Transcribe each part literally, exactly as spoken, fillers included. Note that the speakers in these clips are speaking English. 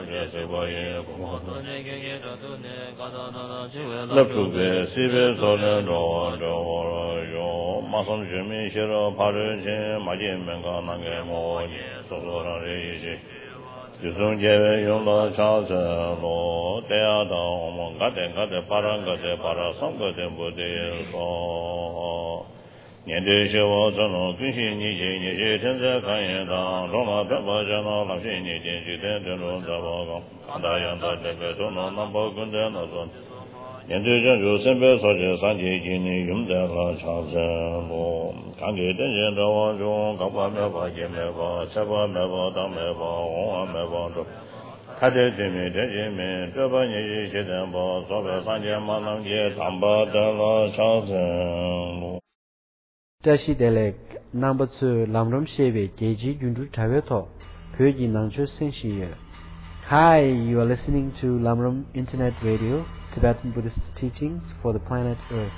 Niente Shiva Zano, Kunshi Niji, Nishi Tenze Kanyen Dang, Roma Pepa Jano, Lamshi Niji, Jiten Tenu Tabaga, Kanda Yanda Tebe Tono, Nampo Kunde Nazon. Niente Janju Sempe Soche Sanji Jini, Yumde La Chasen Lo, Kangi Tenjen Dawa Jung, Kapa Meba, Jimeba, Seba Meba, Dang Meba, Honga Meba, Do. Kade Jimi, Tejimi, Pepa Niji, Shitenba, Sobe Sanje Manangye, Tamba Dela Chasen Lo. Tashi Delek number two Lamram Sheve Geji Jundu Taveto Pyoji Nangcho Senshi. Hi, you are listening to Lamram Internet Radio, Tibetan Buddhist teachings for the planet Earth.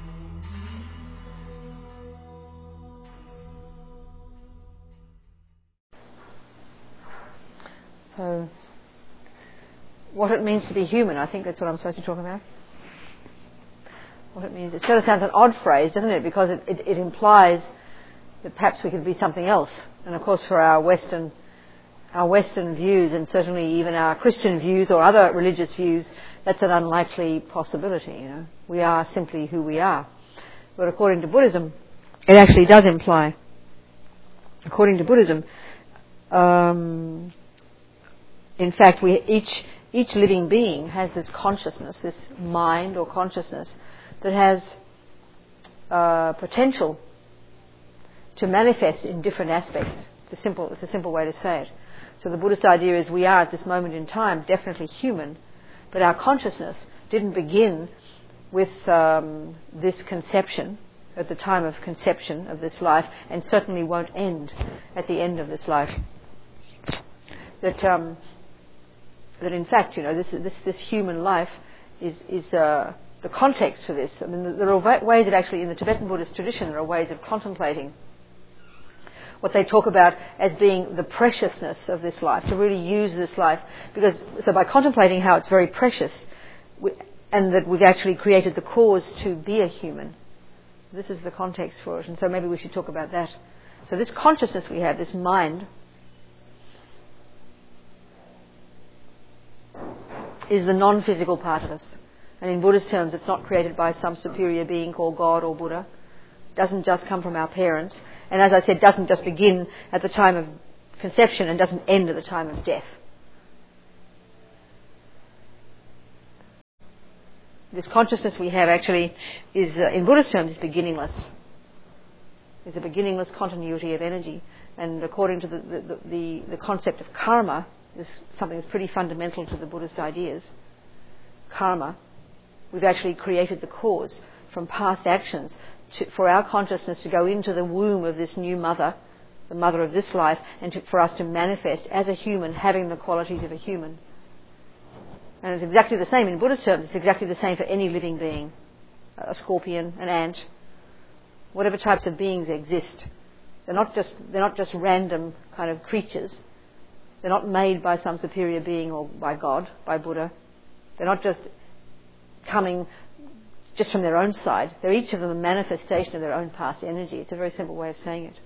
So, what it means to be human, I think that's what I'm supposed to talk about. What it means. It sort of sounds an odd phrase, doesn't it? Because it, it, it implies that perhaps we could be something else. And of course, for our Western, our Western views, and certainly even our Christian views or other religious views, that's an unlikely possibility. You know, we are simply who we are. But according to Buddhism, it actually does imply. According to Buddhism, um, in fact, we each each living being has this consciousness, this mind or consciousness, that has uh, potential to manifest in different aspects. It's a simple, it's a simple way to say it. So the Buddhist idea is we are at this moment in time definitely human, but our consciousness didn't begin with um, this conception at the time of conception of this life, and certainly won't end at the end of this life. That um, that in fact, you know, this this this human life is is uh, the context for this. I mean, there are ways of actually, in the Tibetan Buddhist tradition, there are ways of contemplating what they talk about as being the preciousness of this life, to really use this life. Because, so by contemplating how it's very precious, we, and that we've actually created the cause to be a human, this is the context for it. And so maybe we should talk about that. So this consciousness we have, this mind, is the non-physical part of us. And in Buddhist terms, it's not created by some superior being called God or Buddha. It doesn't just come from our parents. And as I said, doesn't just begin at the time of conception and doesn't end at the time of death. This consciousness we have actually is, uh, in Buddhist terms, is beginningless. Is a beginningless continuity of energy. And according to the, the, the, the concept of karma, is something that's pretty fundamental to the Buddhist ideas. Karma. We've actually created the cause from past actions to, for our consciousness to go into the womb of this new mother, the mother of this life, and to, for us to manifest as a human, having the qualities of a human. And it's exactly the same in Buddhist terms. It's exactly the same for any living being, a scorpion, an ant, whatever types of beings exist. They're not just they're not just random kind of creatures. They're not made by some superior being or by God, by Buddha. They're not just coming just from their own side. They're each of them a manifestation of their own past energy. It's a very simple way of saying it.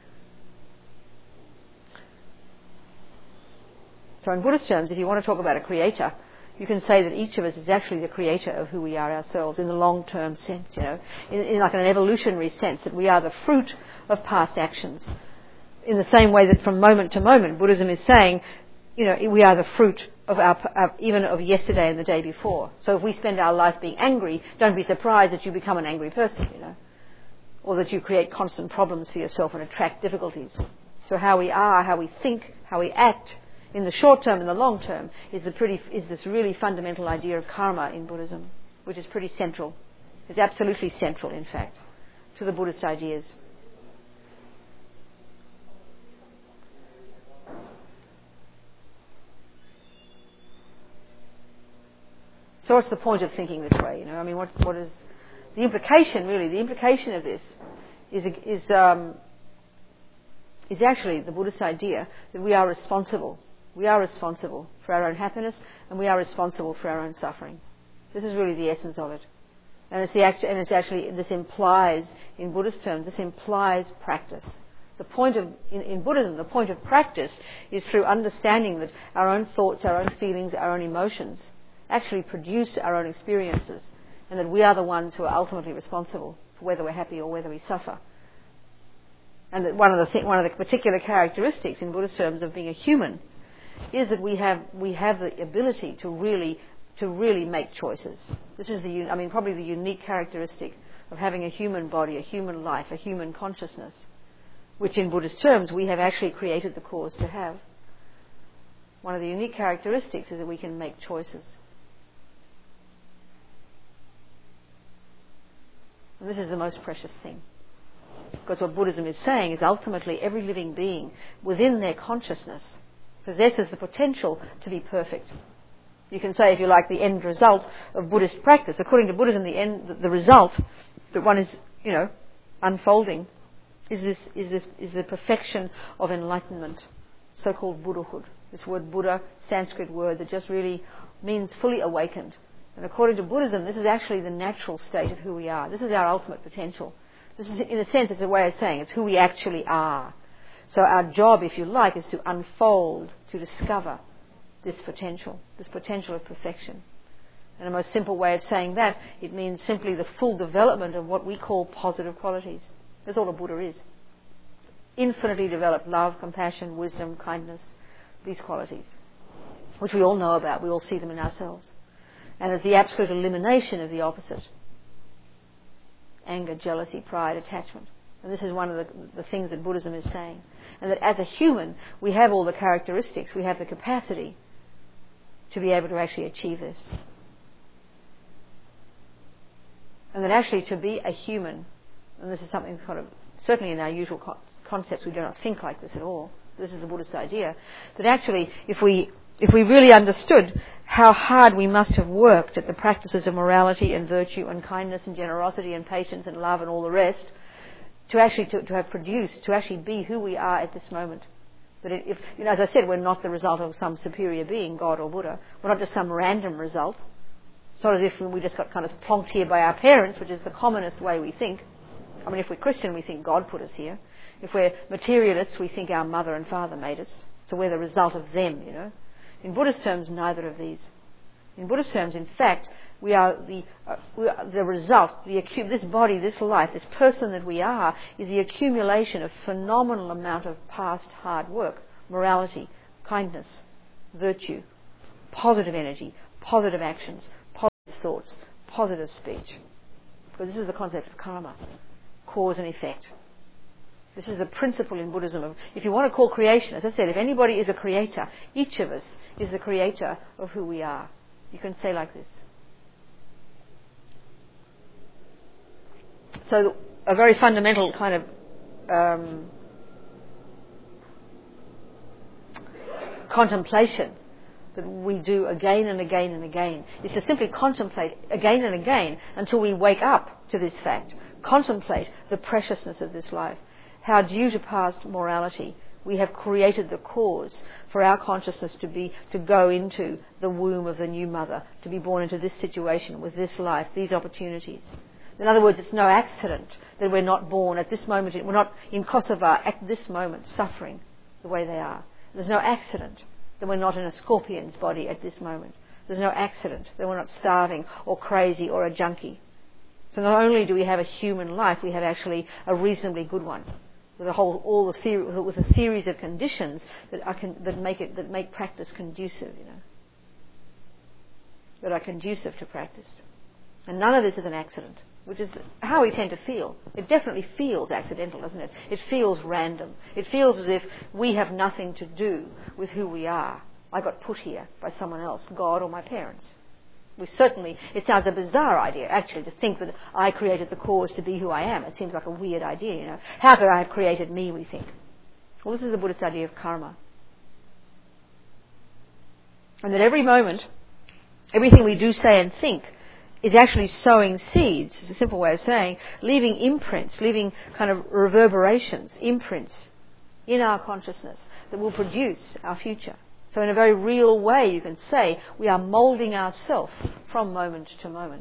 So in Buddhist terms, if you want to talk about a creator, you can say that each of us is actually the creator of who we are ourselves in the long-term sense, you know, in, in like an evolutionary sense, that we are the fruit of past actions. In the same way that from moment to moment, Buddhism is saying, you know, we are the fruit of our, our, even of yesterday and the day before. So if we spend our life being angry, don't be surprised that you become an angry person, you know, or that you create constant problems for yourself and attract difficulties. So how we are, how we think, how we act, in the short term and the long term, is the pretty is this really fundamental idea of karma in Buddhism, which is pretty central. It's absolutely central, in fact, to the Buddhist ideas. So what's the point of thinking this way? You know, I mean, what what is the implication? Really, the implication of this is is um, is actually the Buddhist idea that we are responsible. We are responsible for our own happiness, and we are responsible for our own suffering. This is really the essence of it. And it's, the act- and it's actually, this implies, in Buddhist terms, this implies practice. The point of, in, in Buddhism, the point of practice is through understanding that our own thoughts, our own feelings, our own emotions actually produce our own experiences, and that we are the ones who are ultimately responsible for whether we're happy or whether we suffer. And that one of the th- one of the particular characteristics in Buddhist terms of being a human is that we have we have the ability to really to really make choices. This is the I mean probably the unique characteristic of having a human body, a human life, a human consciousness, which in Buddhist terms we have actually created the cause to have. One of the unique characteristics is that we can make choices. And this is the most precious thing. Because what Buddhism is saying is ultimately every living being within their consciousness possesses the potential to be perfect. You can say, if you like, the end result of Buddhist practice. According to Buddhism, the end, the result that one is, you know, unfolding is this, is this, is the perfection of enlightenment, so-called Buddhahood. This word Buddha, Sanskrit word that just really means fully awakened. And according to Buddhism, this is actually the natural state of who we are. This is our ultimate potential. This is, in a sense, it's a way of saying it's who we actually are. So our job, if you like, is to unfold, to discover this potential, this potential of perfection. And a most simple way of saying that, it means simply the full development of what we call positive qualities. That's all a Buddha is. Infinitely developed love, compassion, wisdom, kindness, these qualities, which we all know about, we all see them in ourselves. And it's the absolute elimination of the opposite. Anger, jealousy, pride, attachment. And this is one of the, the things that Buddhism is saying. And that as a human, we have all the characteristics, we have the capacity to be able to actually achieve this. And that actually to be a human, and this is something kind of, certainly in our usual co- concepts, we do not think like this at all. This is the Buddhist idea. That actually, if we If we really understood how hard we must have worked at the practices of morality and virtue and kindness and generosity and patience and love and all the rest, to actually to, to have produced, to actually be who we are at this moment. That it, if, you know, as I said, we're not the result of some superior being, God or Buddha. We're not just some random result. It's not as if we just got kind of plonked here by our parents, which is the commonest way we think. I mean, if we're Christian, we think God put us here. If we're materialists, we think our mother and father made us. So we're the result of them, you know. In Buddhist terms, neither of these. In Buddhist terms, in fact, we are the uh, we are the result. The acu- this body, this life, this person that we are, is the accumulation of phenomenal amount of past hard work, morality, kindness, virtue, positive energy, positive actions, positive thoughts, positive speech. Because this is the concept of karma, cause and effect. This is the principle in Buddhism of, if you want to call creation, as I said, if anybody is a creator, each of us is the creator of who we are. You can say like this. So a very fundamental kind of um, contemplation that we do again and again and again is to simply contemplate again and again until we wake up to this fact. Contemplate the preciousness of this life. How due to past morality we have created the cause for our consciousness to be to go into the womb of the new mother, to be born into this situation with this life, these opportunities. In other words, it's no accident that we're not born at this moment, we're not in Kosovo at this moment suffering the way they are. There's no accident that we're not in a scorpion's body at this moment. There's no accident that we're not starving or crazy or a junkie. So not only do we have a human life, we have actually a reasonably good one. With a whole, all the seri- with a series of conditions that are con- that make it that make practice conducive, you know, that are conducive to practice, and none of this is an accident, which is how we tend to feel. It definitely feels accidental, doesn't it? It feels random. It feels as if we have nothing to do with who we are. I got put here by someone else, God or my parents. We certainly, it sounds a bizarre idea, actually, to think that I created the cause to be who I am. It seems like a weird idea, you know. How could I have created me, we think? Well, this is the Buddhist idea of karma. And that every moment, everything we do, say and think is actually sowing seeds, it's a simple way of saying, leaving imprints, leaving kind of reverberations, imprints in our consciousness that will produce our future. So in a very real way, you can say we are moulding ourselves from moment to moment.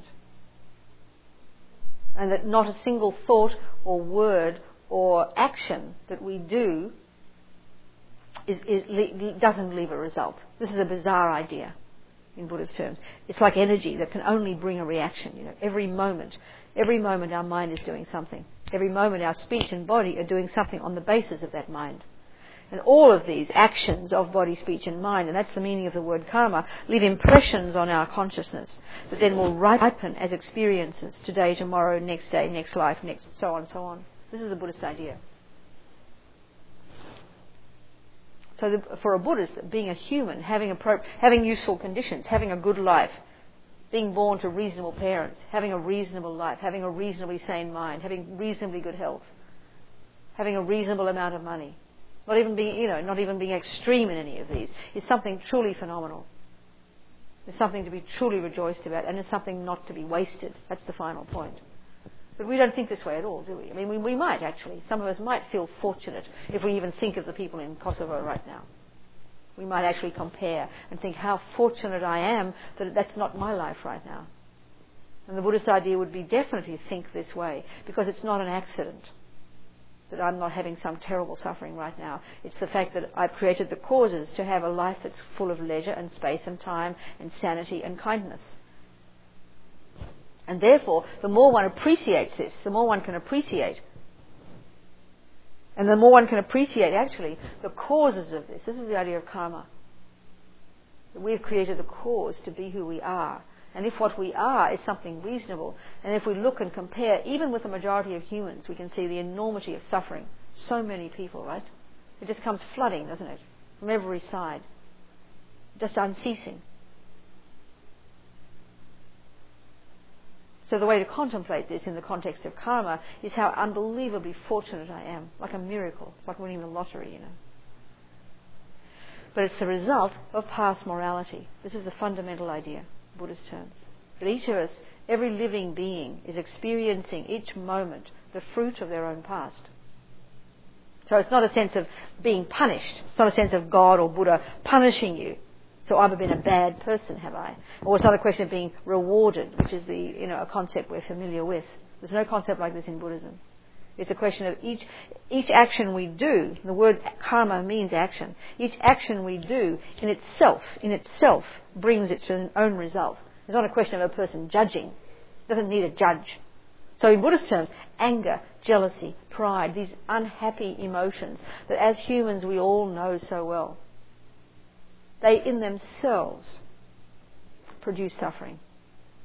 And that not a single thought or word or action that we do is, is, doesn't leave a result. This is a bizarre idea in Buddhist terms. It's like energy that can only bring a reaction. You know, every moment, every moment our mind is doing something. Every moment our speech and body are doing something on the basis of that mind. And all of these actions of body, speech and mind, and that's the meaning of the word karma, leave impressions on our consciousness that then will ripen as experiences today, tomorrow, next day, next life, next, so on, so on. This is the Buddhist idea. So the, for a Buddhist, being a human, having, a pro, having useful conditions, having a good life, being born to reasonable parents, having a reasonable life, having a reasonably sane mind, having reasonably good health, having a reasonable amount of money, not even being, you know, not even being extreme in any of these, is something truly phenomenal. It's something to be truly rejoiced about, and it's something not to be wasted. That's the final point. But we don't think this way at all, do we? I mean, we, we might actually. Some of us might feel fortunate if we even think of the people in Kosovo right now. We might actually compare and think how fortunate I am that that's not my life right now. And the Buddhist idea would be definitely think this way, because it's not an accident that I'm not having some terrible suffering right now. It's the fact that I've created the causes to have a life that's full of leisure and space and time and sanity and kindness. And therefore, the more one appreciates this, the more one can appreciate. And the more one can appreciate, actually, the causes of this. This is the idea of karma. That we've created the cause to be who we are. And if what we are is something reasonable, and if we look and compare, even with the majority of humans, we can see the enormity of suffering. So many people, right? It just comes flooding, doesn't it? From every side. Just unceasing. So the way to contemplate this in the context of karma is how unbelievably fortunate I am. Like a miracle. It's like winning the lottery, you know. But it's the result of past morality. This is the fundamental idea, Buddhist terms. That each of us, every living being, is experiencing each moment the fruit of their own past. So it's not a sense of being punished. It's not a sense of God or Buddha punishing you. So I've been a bad person, have I? Or it's not a question of being rewarded, which is the, you know, a concept we're familiar with. There's no concept like this in Buddhism. It's a question of each each action we do. The word karma means action. Each action we do in itself, in itself, brings its own result. It's not a question of a person judging. It doesn't need a judge. So in Buddhist terms, anger, jealousy, pride, these unhappy emotions that as humans we all know so well, they in themselves produce suffering.